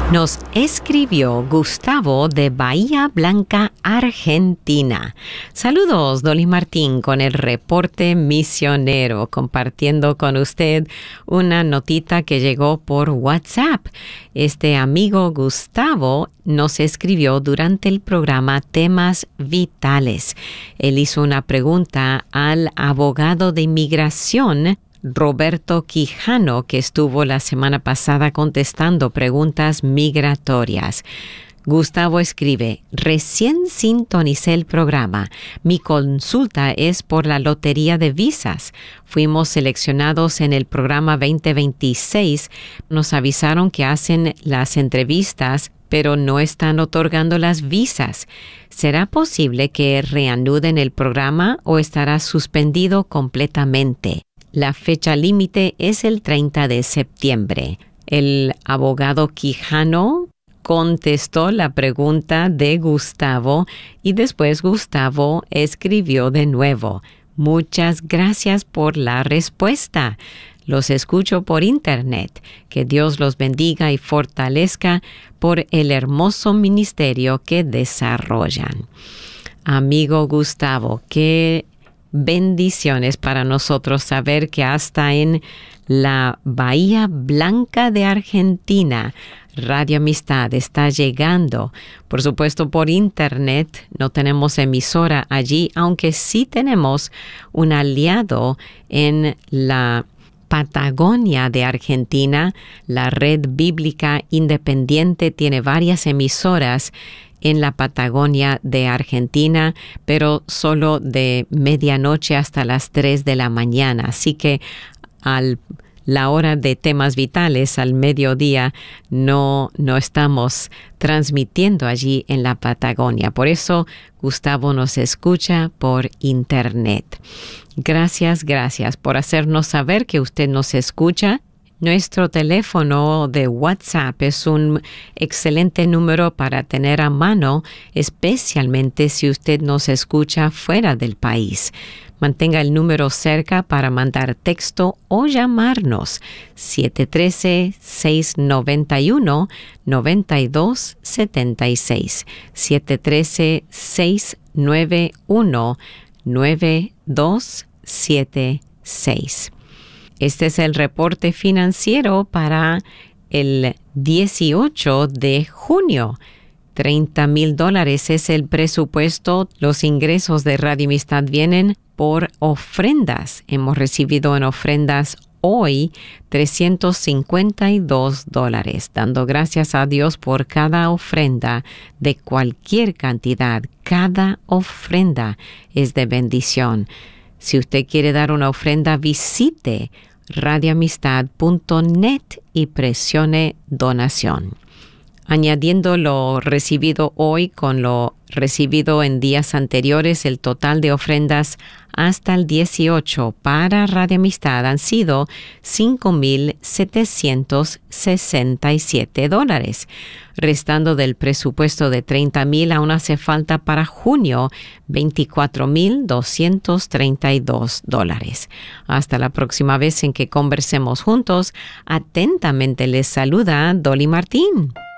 Nos escribió Gustavo de Bahía Blanca, Argentina. Saludos, Dolly Martín, con el reporte misionero, compartiendo con usted una notita que llegó por WhatsApp. Este amigo Gustavo nos escribió durante el programa Temas Vitales. Él hizo una pregunta al abogado de inmigración Roberto Quijano, que estuvo la semana pasada contestando preguntas migratorias. Gustavo escribe: recién sintonicé el programa. Mi consulta es por la lotería de visas. Fuimos seleccionados en el programa 2026. Nos avisaron que hacen las entrevistas, pero no están otorgando las visas. ¿Será posible que reanuden el programa o estará suspendido completamente? La fecha límite es el 30 de septiembre. El abogado Quijano contestó la pregunta de Gustavo y después Gustavo escribió de nuevo: muchas gracias por la respuesta. Los escucho por internet. Que Dios los bendiga y fortalezca por el hermoso ministerio que desarrollan. Amigo Gustavo, qué bendiciones para nosotros saber que hasta en la Bahía Blanca de Argentina, Radio Amistad está llegando. Por supuesto, por internet no tenemos emisora allí, aunque sí tenemos un aliado en la Patagonia de Argentina. La Red Bíblica Independiente tiene varias emisoras en la Patagonia de Argentina, pero solo de medianoche hasta las 3 de la mañana. Así que la hora de Temas Vitales, al mediodía, no estamos transmitiendo allí en la Patagonia. Por eso Gustavo nos escucha por internet. Gracias por hacernos saber que usted nos escucha. Nuestro teléfono de WhatsApp es un excelente número para tener a mano, especialmente si usted nos escucha fuera del país. Mantenga el número cerca para mandar texto o llamarnos. 713-691-9276. 713-691-9276. Este es el reporte financiero para el 18 de junio. $30,000 es el presupuesto. Los ingresos de Radio Amistad vienen por ofrendas. Hemos recibido en ofrendas hoy $352, dando gracias a Dios por cada ofrenda de cualquier cantidad. Cada ofrenda es de bendición. Si usted quiere dar una ofrenda, visite radioamistad.net y presione donación. Añadiendo lo recibido hoy con lo recibido en días anteriores, el total de ofrendas hasta el 18 para Radio Amistad han sido $5,767. Restando del presupuesto de $30,000, aún hace falta para junio $24,232. Hasta la próxima vez en que conversemos juntos. Atentamente les saluda Dolly Martín.